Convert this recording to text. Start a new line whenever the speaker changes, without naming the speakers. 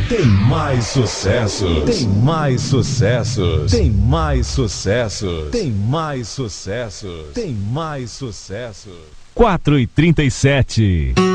Tem mais sucessos. Tem mais sucessos. Tem mais sucessos. Tem mais sucessos. Tem mais sucessos.
4h37.